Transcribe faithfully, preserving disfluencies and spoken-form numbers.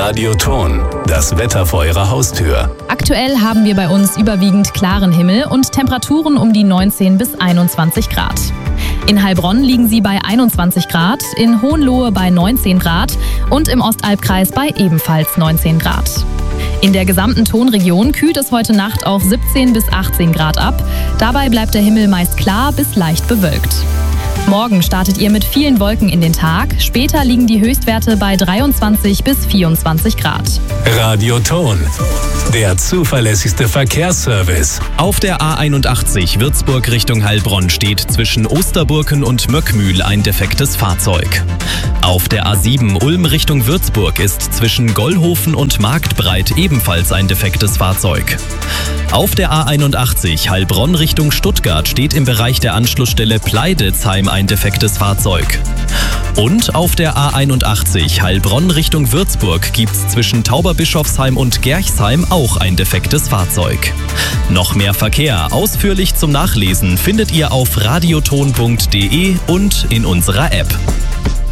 Radioton, das Wetter vor Ihrer Haustür. Aktuell haben wir bei uns überwiegend klaren Himmel und Temperaturen um die neunzehn bis einundzwanzig Grad. In Heilbronn liegen sie bei einundzwanzig Grad, in Hohenlohe bei neunzehn Grad und im Ostalbkreis bei ebenfalls neunzehn Grad. In der gesamten Tonregion kühlt es heute Nacht auf siebzehn bis achtzehn Grad ab. Dabei bleibt der Himmel meist klar bis leicht bewölkt. Morgen startet ihr mit vielen Wolken in den Tag. Später liegen die Höchstwerte bei dreiundzwanzig bis vierundzwanzig Grad. Radioton, der zuverlässigste Verkehrsservice. Auf der A einundachtzig Würzburg Richtung Heilbronn steht zwischen Osterburken und Möckmühl ein defektes Fahrzeug. Auf der A sieben Ulm Richtung Würzburg ist zwischen Gollhofen und Marktbreit ebenfalls ein defektes Fahrzeug. Auf der A einundachtzig Heilbronn Richtung Stuttgart steht im Bereich der Anschlussstelle Pleiditzheim ein defektes Fahrzeug. Und auf der A einundachtzig Heilbronn Richtung Würzburg gibt's zwischen Tauberbischofsheim und Gerchsheim auch ein defektes Fahrzeug. Noch mehr Verkehr ausführlich zum Nachlesen findet ihr auf radioton punkt de und in unserer App.